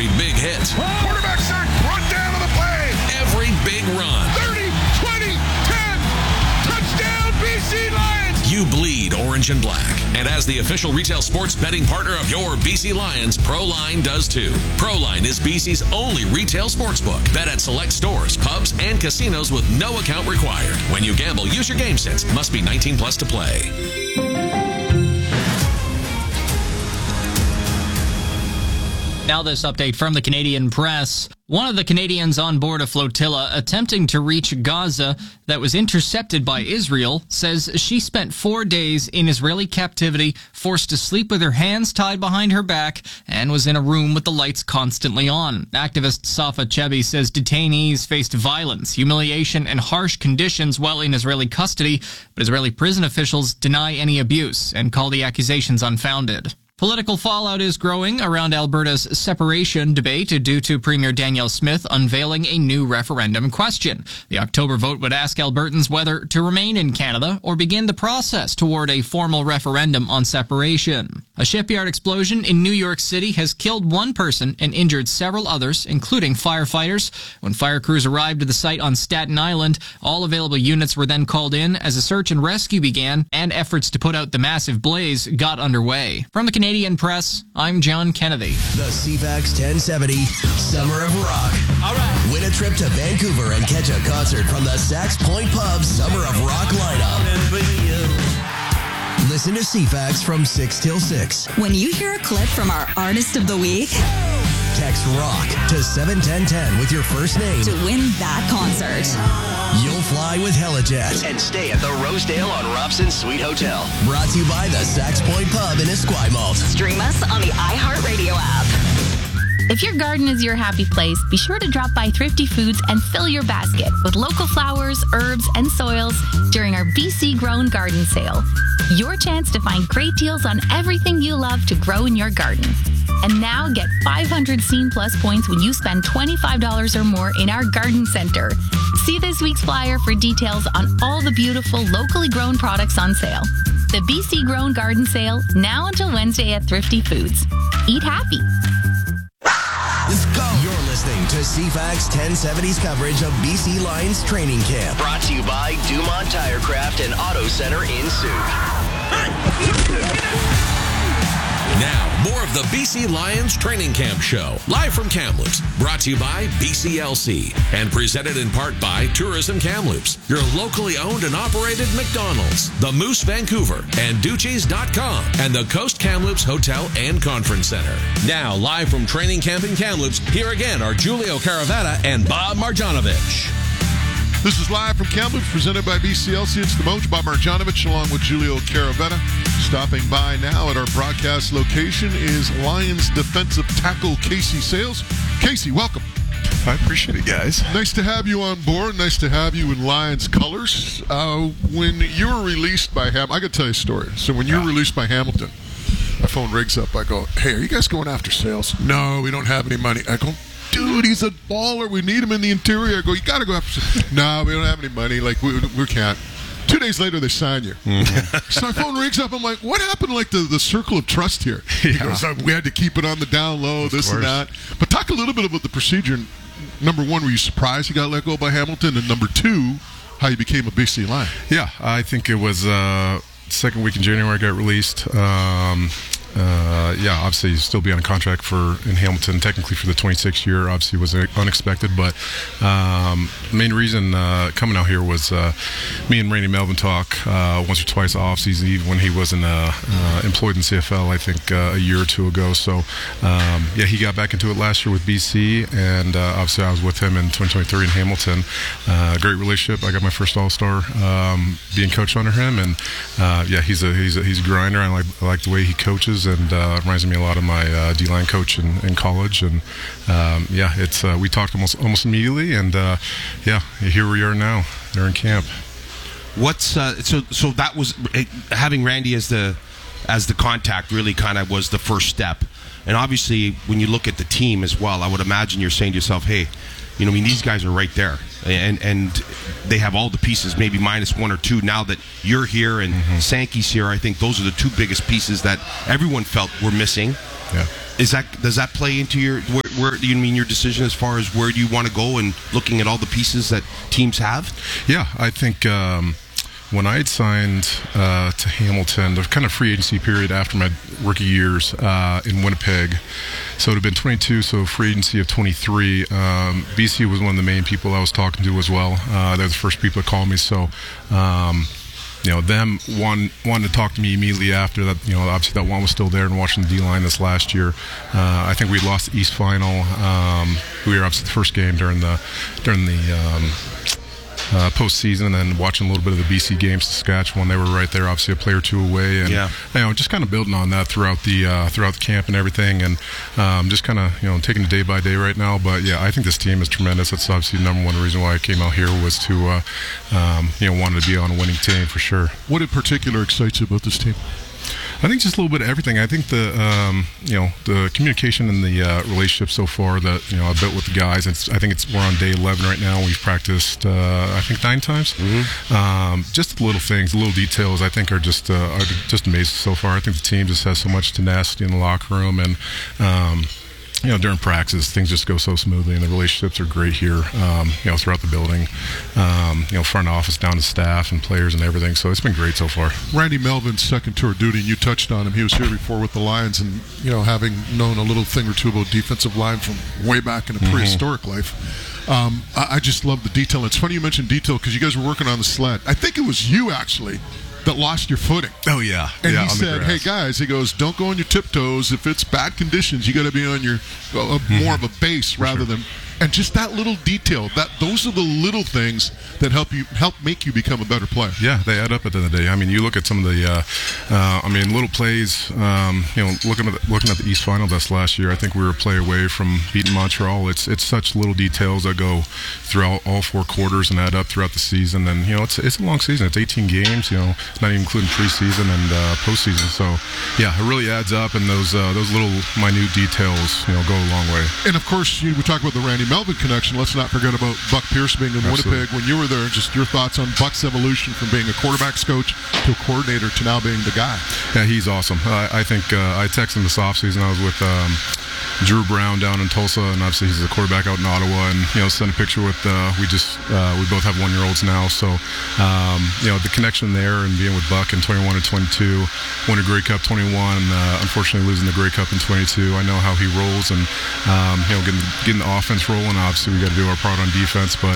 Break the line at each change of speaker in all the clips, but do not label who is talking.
Every big hit.
Quarterback sack, brought down on the play.
Every big run.
30, 20, 10. Touchdown, BC Lions.
You bleed orange and black. And as the official retail sports betting partner of your BC Lions, ProLine does too. ProLine is BC's only retail sportsbook. Bet at select stores, pubs, and casinos with no account required. When you gamble, use your game sense. Must be 19 plus to play.
Now this update from the Canadian Press. One of the Canadians on board a flotilla attempting to reach Gaza that was intercepted by Israel says she spent 4 days in Israeli captivity, forced to sleep with her hands tied behind her back, and was in a room with the lights constantly on. Activist Safa Chebi says detainees faced violence, humiliation, and harsh conditions while in Israeli custody, but Israeli prison officials deny any abuse and call the accusations unfounded. Political fallout is growing around Alberta's separation debate due to Premier Danielle Smith unveiling a new referendum question. The October vote would ask Albertans whether to remain in Canada or begin the process toward a formal referendum on separation. A shipyard explosion in New York City has killed one person and injured several others, including firefighters. When fire crews arrived at the site on Staten Island, all available units were then called in as a search and rescue began, and efforts to put out the massive blaze got underway. From the Canadian Press, I'm John Kennedy.
The CFAX 1070 Summer of Rock.
All right.
Win a trip to Vancouver and catch a concert from the Sax Point Pub Summer of Rock lineup. Listen to CFAX from 6 till 6.
When you hear a clip from our Artist of the Week,
text ROCK to 71010 with your first name
to win that concert.
You'll fly with Helijet
and stay at the Rosedale on Robson Suite Hotel.
Brought to you by the Sax Point Pub in Esquimalt.
Stream us on the iHeartRadio app.
If your garden is your happy place, be sure to drop by Thrifty Foods and fill your basket with local flowers, herbs, and soils during our BC Grown Garden Sale. Your chance to find great deals on everything you love to grow in your garden. And now get 500 Scene Plus points when you spend $25 or more in our garden center. See this week's flyer for details on all the beautiful locally grown products on sale. The BC Grown Garden Sale, now until Wednesday at Thrifty Foods. Eat happy.
Let's go. You're listening to CFAX 1070's coverage of BC Lions training camp.
Brought to you by Dumont Tirecraft and Auto Center in Sioux.
Now, more of the BC Lions Training Camp Show, live from Kamloops, brought to you by BCLC, and presented in part by Tourism Kamloops, your locally owned and operated McDonald's, the Moose Vancouver, and Duchies.com, and the Coast Kamloops Hotel and Conference Center. Now, live from Training Camp in Kamloops, here again are Julio Caravetta and Bob Marjanovic.
This is live from Kamloops, presented by BCLC. It's the Moach, Bob Marjanovic, along with Julio Caravetta. Stopping by now at our broadcast location is Lions defensive tackle Casey Sales. Casey, welcome.
I appreciate it, guys.
Nice to have you on board. Nice to have you in Lions colors. When you were released by Hamilton, I got to tell you a story. So when you were released by Hamilton, my phone rings up. I go, hey, are you guys going after Sales? No, we don't have any money. I go, dude, he's a baller. We need him in the interior. I go, you got to go after Sales. No, we don't have any money. Like, we can't. 2 days later, they sign you. Mm-hmm. So my phone rings up. I'm like, what happened, like, the circle of trust here? He goes, we had to keep it on the down low, and that. But talk a little bit about the procedure. Number one, were you surprised you got let go by Hamilton? And number two, how you became a BC Lion?
Yeah, I think it was second week in January I got released. Obviously still be on a contract in Hamilton, technically for the 26th year. Obviously was unexpected, but the main reason coming out here was me and Randy Melvin talk once or twice off season, even when he wasn't employed in CFL, I think a year or two ago. So he got back into it last year with BC, and obviously I was with him in 2023 in Hamilton. Great relationship. I got my first All-Star being coached under him, and he's a grinder. I like the way he coaches, and reminds me a lot of my D-line coach in college. And we talked almost immediately, and here we are now. They're in camp.
What's so that was having Randy as the contact really kind of was the first step. And obviously, when you look at the team as well, I would imagine you're saying to yourself, hey, these guys are right there, and they have all the pieces, maybe minus one or two now that you're here and Sankey's here. I think those are the two biggest pieces that everyone felt were missing.
Yeah.
Does that play into where do you mean your decision as far as where do you want to go and looking at all the pieces that teams have?
Yeah, I think when I had signed to Hamilton, the kind of free agency period after my rookie years in Winnipeg, so it had been 22, so free agency of 23. BC was one of the main people I was talking to as well. They're the first people to call me, so them wanted to talk to me immediately after that. Obviously that one was still there and watching the D-line this last year. I think we lost the East Final. We were obviously the first game during the postseason, and then watching a little bit of the BC games, Saskatchewan. They were right there, obviously a player or two away, and just kind of building on that throughout the camp and everything, and just kind of taking it day by day right now. But yeah, I think this team is tremendous. That's obviously the number one reason why I came out here was to wanted to be on a winning team for sure.
What in particular excites you about this team?
I think just a little bit of everything. I think the communication and the relationship so far that I built with the guys. I think we're on day 11 right now. We've practiced I think 9 times. Just little things, little details. I think are just amazing so far. I think the team just has so much tenacity in the locker room, and during practice, things just go so smoothly, and the relationships are great here, throughout the building, front office down to staff and players and everything. So it's been great so far.
Randy Melvin's second tour of duty, and you touched on him. He was here before with the Lions, and, having known a little thing or two about defensive line from way back in a prehistoric life, I just love the detail. It's funny you mentioned detail because you guys were working on the sled. I think it was you, actually, that lost your footing.
Oh, yeah.
And he said, hey, guys, he goes, don't go on your tiptoes. If it's bad conditions, you got to be on your more of a base rather than... And just that little detail, those are the little things that help make you become a better player.
Yeah, they add up at the end of the day. I mean, you look at some of the, little plays. Looking at the East Final this last year, I think we were a play away from beating Montreal. It's such little details that go throughout all 4 quarters and add up throughout the season. And it's a long season. It's 18 games. Not even including preseason and postseason. So yeah, it really adds up, and those little minute details go a long way.
And of course, we talk about the Randy Melvin connection. Let's not forget about Buck Pierce being in Winnipeg when you were there. Just your thoughts on Buck's evolution from being a quarterback's coach to a coordinator to now being the guy.
Yeah, he's awesome. I think I texted him this offseason. I was with Drew Brown down in Tulsa, and obviously he's a quarterback out in Ottawa, and sent a picture with we both have 1-year-olds now, so the connection there, and being with Buck in 21 and 22, won a Grey Cup 21, unfortunately losing the Grey Cup in 22. I know how he rolls, and getting the offense rolling. Obviously we got to do our part on defense, but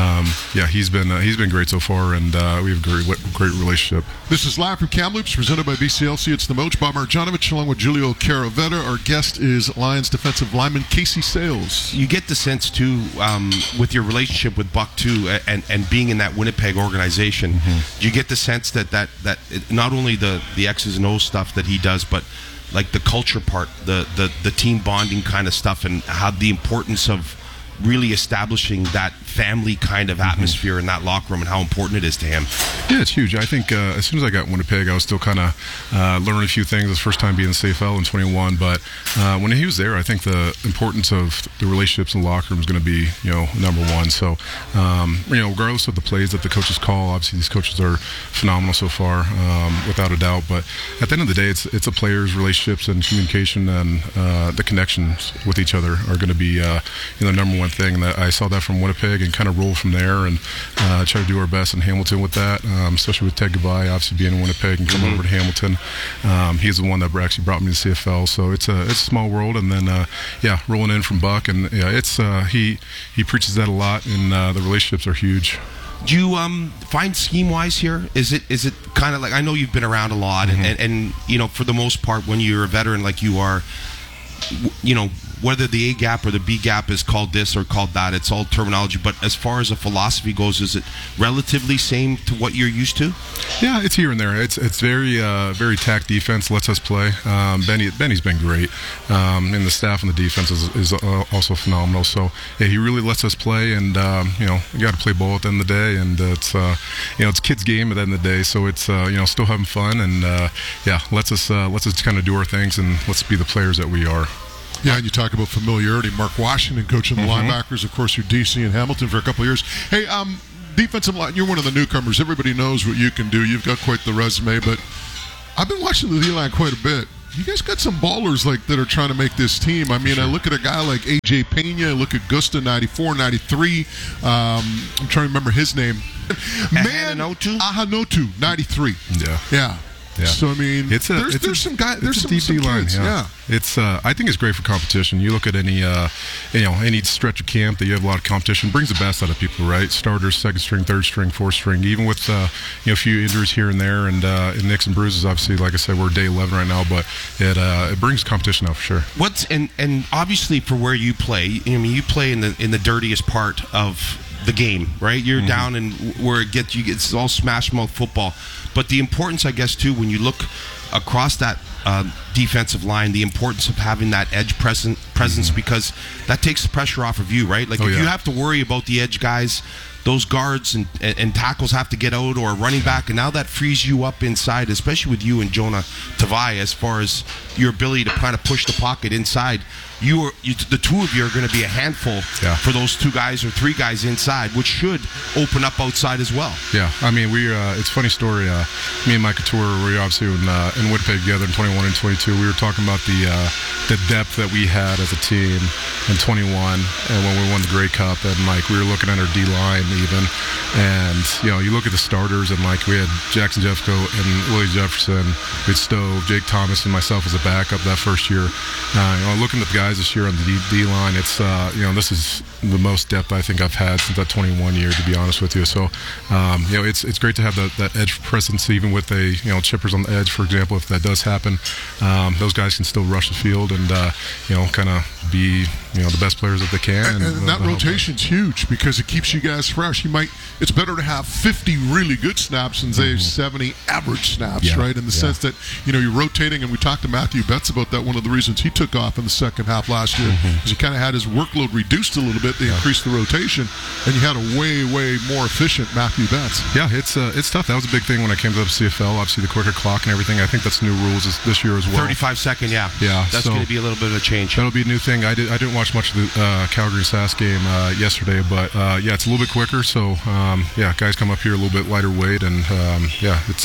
he's been great so far, and we have a great relationship.
This is Live from Kamloops, presented by BCLC. It's the Moach, Bob Marjanovic, along with Julio Caravetta. Our guest is Lions defensive lineman Casey Sayles.
You get the sense too, with your relationship with Buck too, and being in that Winnipeg organization, you get the sense that not only the X's and O's stuff that he does, but like the culture part, the team bonding kind of stuff, and how the importance of really establishing that family kind of atmosphere in that locker room, and how important it is to him.
Yeah, it's huge. I think as soon as I got in Winnipeg, I was still kind of learning a few things. It was the first time being in the CFL in 21, but when he was there, I think the importance of the relationships in the locker room is going to be number one. So regardless of the plays that the coaches call, obviously these coaches are phenomenal so far, without a doubt, but at the end of the day, it's a player's relationships and communication, and the connections with each other are going to be the number one thing. And I saw that from Winnipeg, and kind of roll from there, and try to do our best in Hamilton with that, especially with Ted Gavai obviously being in Winnipeg and coming over to Hamilton. He's the one that actually brought me to CFL, so it's a small world. And then rolling in from Buck, and it's he preaches that a lot, and the relationships are huge.
Do you find scheme-wise here? Is it kind of like, I know you've been around a lot, and for the most part, when you're a veteran like you are, whether the A gap or the B gap is called this or called that, it's all terminology. But as far as a philosophy goes, is it relatively same to what you're used to?
Yeah, it's here and there. It's very very tact defense, lets us play. Benny's been great, and the staff and the defense is also phenomenal. So yeah, he really lets us play, and you got to play ball at the end of the day, and it's it's kids' game at the end of the day. So it's still having fun, and lets us kind of do our things, and let's be the players that we are.
Yeah, and you talk about familiarity. Mark Washington coaching the linebackers, of course, you're DC in Hamilton for a couple of years. Hey, defensive line, you're one of the newcomers. Everybody knows what you can do. You've got quite the resume, but I've been watching the D-line quite a bit. you guys got some ballers like that are trying to make this team. I mean, I look at a guy like A.J. Pena. I look at Gusta, 94, 93. I'm trying to remember his name. Ahanotu, 93. Yeah. So I mean, there's some guys. There's some deep line. Yeah.
It's I think it's great for competition. You look at any any stretch of camp that you have a lot of competition, brings the best out of people, right? Starters, second string, third string, fourth string. Even with a few injuries here and there, and nicks and bruises. Obviously, like I said, we're day 11 right now, but it brings competition out for sure.
And obviously for where you play, I mean, you play in the dirtiest part of the game, right? You're down and where it's all smash mouth football. But the importance, I guess, too, when you look across that defensive line, the importance of having that edge presence because that takes the pressure off of you, right? Like if you have to worry about the edge guys, those guards and tackles have to get out or running back, and now that frees you up inside, especially with you and Jonah Tavai, as far as your ability to kind of push the pocket inside. The two of you are going to be a handful for those two guys or three guys inside, which should open up outside as well.
Yeah, I mean, it's a funny story. Me and Mike Couture were obviously in Winnipeg together in 21 and 22. We were talking about the depth that we had as a team in 21 and when we won the Grey Cup, and like we were looking at our D-line even, and you look at the starters, and like we had Jackson Jeffco and Willie Jefferson, we had Stove, Jake Thomas, and myself as a backup that first year. Looking at the guys this year on the D-line, it's this is the most depth I think I've had since that 21 year, to be honest with you. So it's great to have that edge presence, even with chippers on the edge, for example. If that does happen, those guys can still rush the field and kind of be the best players that they can.
And that rotation's huge because it keeps you guys fresh. It's better to have 50 really good snaps than say 70 average snaps, right? In the sense that you're rotating, and we talked to Matthew Betts about that. One of the reasons he took off in the second half last year is he kind of had his workload reduced a little bit. They increased the rotation, and you had a way more efficient Matthew Betts.
Yeah, it's tough. That was a big thing when I came to the CFL. Obviously, the quicker clock and everything. I think that's new rules this year as well.
35-second, yeah. That's going to be a little bit of a change.
That'll be a new thing. I didn't watch much of the Calgary Sask game yesterday, but it's a little bit quicker. So guys come up here a little bit lighter weight, and it's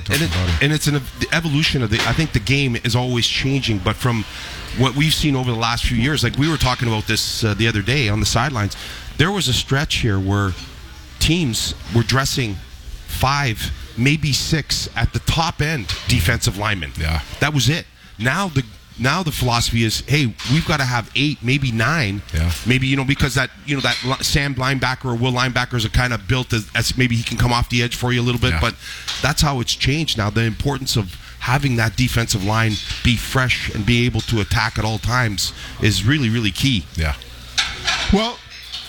it's an evolution of I think the game is always changing, but from what we've seen over the last few years, like we were talking about this the other day on the sidelines, there was a stretch here where teams were dressing 5, maybe 6 at the top end defensive linemen.
Yeah,
that was it. Now the philosophy is, hey, we've got to have 8, maybe 9.
Yeah.
Maybe because that Sam linebacker or Will linebackers are kind of built as maybe he can come off the edge for you a little bit. Yeah. But that's how it's changed now. The importance of having that defensive line be fresh and be able to attack at all times is really, really key.
Yeah.
Well,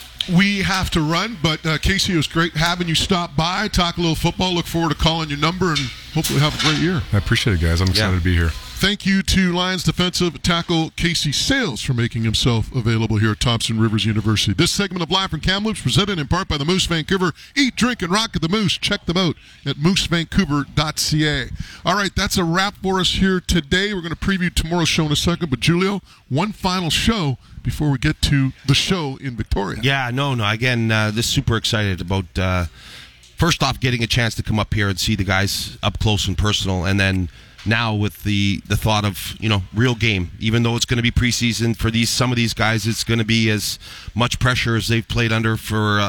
we have to run, but Casey, it was great having you stop by, talk a little football. Look forward to calling your number and hopefully have a great year.
I appreciate it, guys. I'm excited to be here.
Thank you to Lions defensive tackle Casey Sayles for making himself available here at Thompson Rivers University. This segment of Live from Kamloops presented in part by the Moose Vancouver. Eat, drink, and rock at the Moose. Check them out at moosevancouver.ca. All right, that's a wrap for us here today. We're going to preview tomorrow's show in a second, but Julio, one final show before we get to the show in Victoria.
Yeah, no. Again, this super excited about, first off, getting a chance to come up here and see the guys up close and personal, and then now with the thought of real game, even though it's going to be preseason for some of these guys, it's going to be as much pressure as they've played under for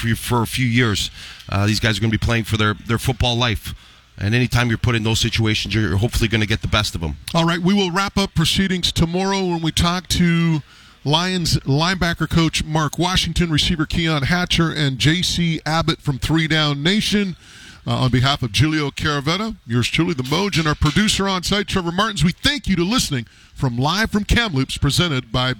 a few years. These guys are going to be playing for their football life, and anytime you're put in those situations, you're hopefully going to get the best of them.
All right, we will wrap up proceedings tomorrow when we talk to Lions linebacker coach Mark Washington, receiver Keon Hatcher, and J.C. Abbott from 3 Down Nation. On behalf of Julio Caravetta, yours truly, the Moj, and our producer on site, Trevor Martins, we thank you to listening from Live from Kamloops, presented by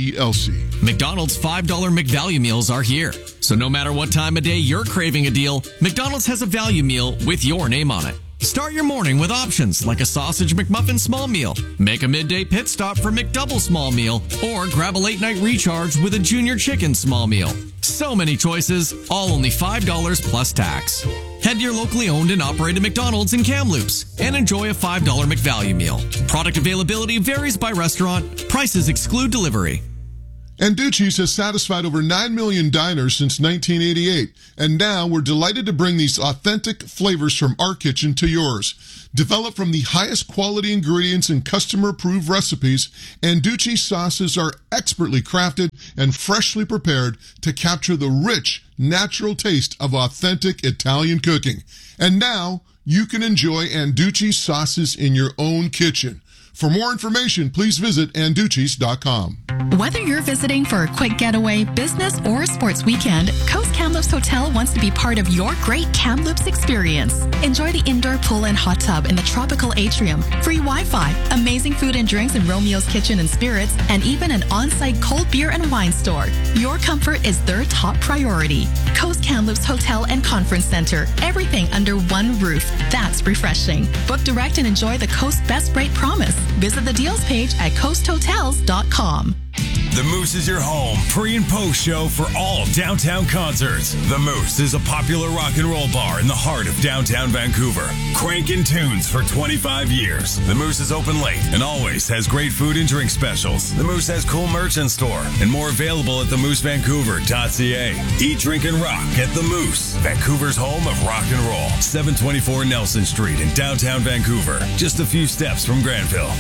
BCLC.
McDonald's $5 McValue meals are here. So no matter what time of day you're craving a deal, McDonald's has a value meal with your name on it. Start your morning with options like a sausage McMuffin small meal, make a midday pit stop for McDouble small meal, or grab a late night recharge with a junior chicken small meal. So many choices, all only $5 plus tax. Head to your locally owned and operated McDonald's in Kamloops and enjoy a $5 McValue meal. Product availability varies by restaurant. Prices exclude delivery.
Anducci's has satisfied over 9 million diners since 1988, and now we're delighted to bring these authentic flavors from our kitchen to yours. Developed from the highest quality ingredients and customer-approved recipes, Anducci's sauces are expertly crafted and freshly prepared to capture the rich, natural taste of authentic Italian cooking. And now, you can enjoy Anducci's sauces in your own kitchen. For more information, please visit Anducci's.com.
Whether you're visiting for a quick getaway, business, or sports weekend, Coast Kamloops Hotel wants to be part of your great Kamloops experience. Enjoy the indoor pool and hot tub in the tropical atrium, free Wi-Fi, amazing food and drinks in Romeo's Kitchen and Spirits, and even an on-site cold beer and wine store. Your comfort is their top priority. Coast Kamloops Hotel and Conference Center. Everything under one roof. That's refreshing. Book direct and enjoy the Coast Best Rate Promise. Visit the deals page at coasthotels.com.
The Moose is your home pre- and post-show for all downtown concerts. The Moose is a popular rock and roll bar in the heart of downtown Vancouver. Cranking tunes for 25 years. The Moose is open late and always has great food and drink specials. The Moose has cool merch in store and more available at themoosevancouver.ca. Eat, drink, and rock at The Moose, Vancouver's home of rock and roll. 724 Nelson Street in downtown Vancouver. Just a few steps from Granville.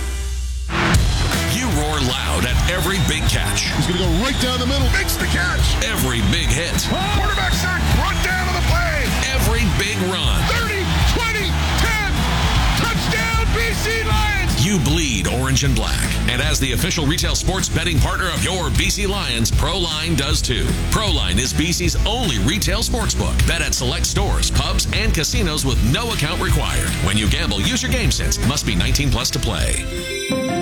You roar loud at every big catch.
He's going to go right down the middle. Makes the catch.
Every big hit.
Quarterback sack. Brought down on the play.
Every big run.
30, 20, 10. Touchdown, BC Lions.
You bleed orange and black. And as the official retail sports betting partner of your BC Lions, ProLine does too. ProLine is BC's only retail sportsbook. Bet at select stores, pubs, and casinos with no account required. When you gamble, use your game sense. Must be 19 plus to play.